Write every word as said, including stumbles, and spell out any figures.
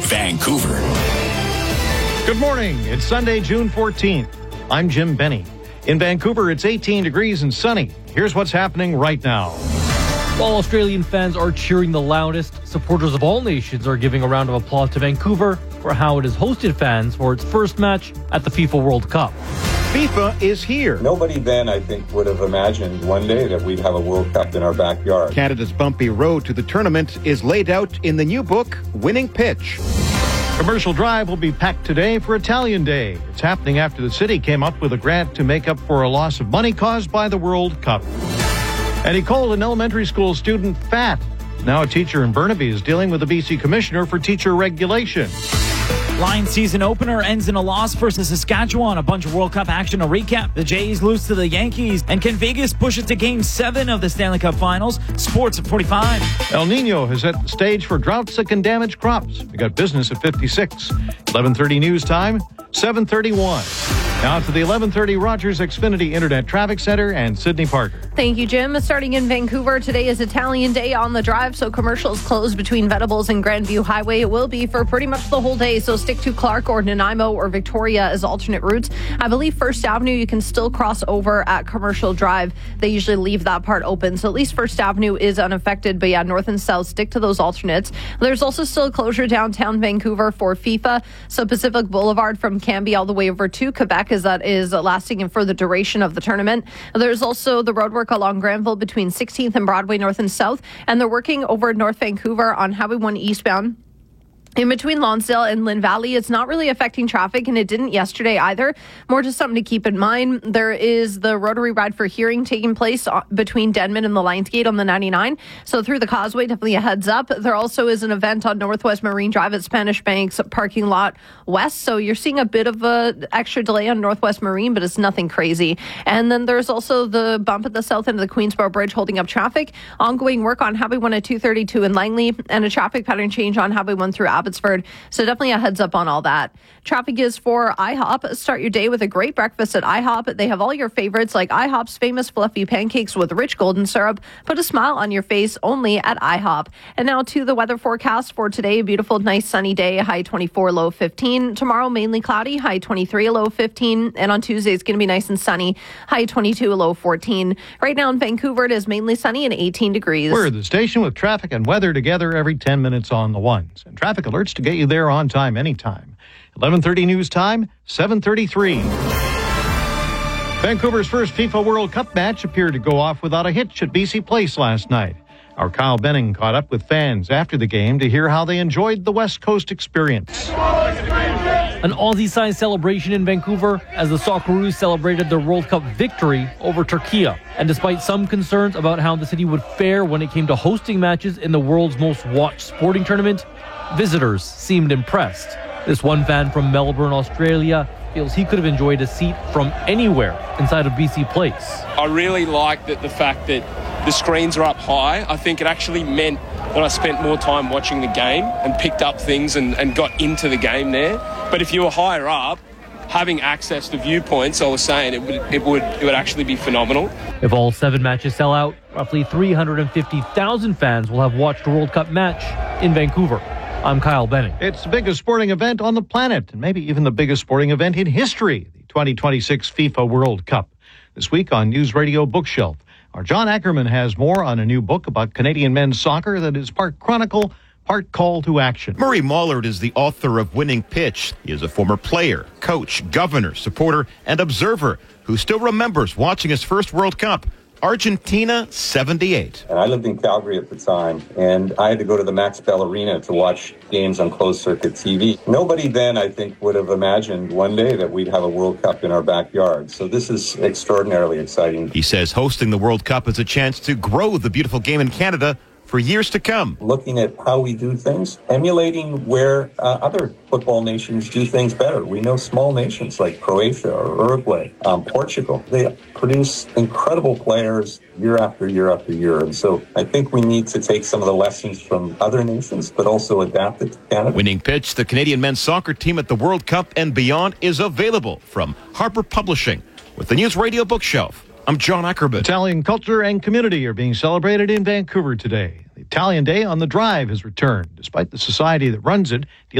Vancouver. Good morning. It's Sunday, June fourteenth. I'm Jim Benny. In Vancouver, it's eighteen degrees and sunny. Here's what's happening right now. While Australian fans are cheering the loudest, supporters of all nations are giving a round of applause to Vancouver for how it has hosted fans for its first match at the FIFA World Cup. FIFA is here. Nobody then, I think, would have imagined one day that we'd have a World Cup in our backyard. Canada's bumpy road to the tournament is laid out in the new book, Winning Pitch. Commercial Drive will be packed today for Italian Day. It's happening after the city came up with a grant to make up for a loss of money caused by the World Cup. And he called an elementary school student fat. Now a teacher in Burnaby is dealing with the B C Commissioner for Teacher Regulation. Lions season opener ends in a loss versus Saskatchewan. A bunch of World Cup action to recap. The Jays lose to the Yankees. And can Vegas push it to Game seven of the Stanley Cup Finals? Sports at forty-five. El Nino has set the stage for droughts that can damage crops. We got business at fifty-six. eleven thirty news time, seven thirty-one. Now to the eleven thirty Rogers Xfinity Internet Traffic Center and Sydney Parker. Thank you, Jim. Starting in Vancouver, today is Italian Day on the drive, so commercials closed between Venables and Grandview Highway. It will be for pretty much the whole day, so stick to Clark or Nanaimo or Victoria as alternate routes. I believe First Avenue, you can still cross over at Commercial Drive. They usually leave that part open, so at least First Avenue is unaffected, but yeah, north and south, stick to those alternates. There's also still a closure downtown Vancouver for FIFA, so Pacific Boulevard from Cambie all the way over to Quebec, as that is lasting and for the duration of the tournament. There's also the roadwork along Granville between sixteenth and Broadway north and south, and they're working over North Vancouver on Highway one eastbound. In between Lonsdale and Lynn Valley, it's not really affecting traffic, and it didn't yesterday either. More just something to keep in mind. There is the Rotary Ride for Hearing taking place between Denman and the Lions Gate on the ninety-nine. So through the Causeway, definitely a heads up. There also is an event on Northwest Marine Drive at Spanish Bank's parking lot west. So you're seeing a bit of a extra delay on Northwest Marine, but it's nothing crazy. And then there's also the bump at the south end of the Queensboro Bridge holding up traffic. Ongoing work on Highway one at two thirty-two in Langley, and a traffic pattern change on Highway one through Abbotsford. So definitely a heads up on all that. Traffic is for IHOP. Start your day with a great breakfast at IHOP. They have all your favorites like IHOP's famous fluffy pancakes with rich golden syrup. Put a smile on your face only at IHOP. And now to the weather forecast for today. A beautiful, nice sunny day, high twenty-four, low fifteen. Tomorrow, mainly cloudy, high twenty-three, low fifteen. And on Tuesday, it's going to be nice and sunny, high twenty-two, low fourteen. Right now in Vancouver, it is mainly sunny and eighteen degrees. We're the station with traffic and weather together every ten minutes on the ones. And traffic alerts to get you there on time anytime. eleven thirty news time, seven thirty-three. Vancouver's first FIFA World Cup match appeared to go off without a hitch at B C Place last night. Our Kyle Benning caught up with fans after the game to hear how they enjoyed the West Coast experience. An Aussie-sized celebration in Vancouver as the Socceroos celebrated their World Cup victory over Turkey. And despite some concerns about how the city would fare when it came to hosting matches in the world's most watched sporting tournament, visitors seemed impressed. This one fan from Melbourne, Australia, feels he could have enjoyed a seat from anywhere inside of B C Place. I really like that the fact that the screens are up high. I think it actually meant that I spent more time watching the game and picked up things and, and got into the game there. But if you were higher up, having access to viewpoints, I was saying it would it would it would actually be phenomenal. If all seven matches sell out, roughly three hundred fifty thousand fans will have watched a World Cup match in Vancouver. I'm Kyle Benning. It's the biggest sporting event on the planet, and maybe even the biggest sporting event in history, the twenty twenty-six FIFA World Cup. This week on News Radio Bookshelf, our John Ackerman has more on a new book about Canadian men's soccer that is part chronicle, part call to action. Murray Mollard is the author of Winning Pitch. He is a former player, coach, governor, supporter, and observer who still remembers watching his first World Cup. Argentina, seventy-eight. And I lived in Calgary at the time, and I had to go to the Max Bell Arena to watch games on closed-circuit T V. Nobody then, I think, would have imagined one day that we'd have a World Cup in our backyard. So this is extraordinarily exciting. He says hosting the World Cup is a chance to grow the beautiful game in Canada for years to come. Looking at how we do things, emulating where uh, other football nations do things better. We know small nations like Croatia or Uruguay, um, Portugal. They produce incredible players year after year after year. And so I think we need to take some of the lessons from other nations, but also adapt it to Canada. Winning Pitch, the Canadian men's soccer team at the World Cup and beyond, is available from Harper Publishing with the News Radio Bookshelf. I'm John Ackerman. Italian culture and community are being celebrated in Vancouver today. The Italian Day on the Drive has returned, despite the society that runs it